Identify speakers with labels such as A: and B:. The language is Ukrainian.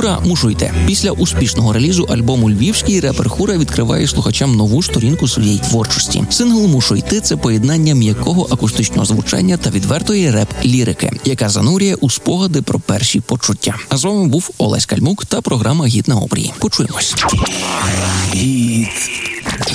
A: Хура «Мушу йти». Після успішного релізу альбому «Львівський» репер Хура відкриває слухачам нову сторінку своєї творчості. Сингл «Мушу йти» – це поєднання м'якого акустичного звучання та відвертої реп-лірики, яка занурює у спогади про перші почуття. А з вами був Олесь Кальмук та програма «Гід на обрії». Почуємось.
B: Гід.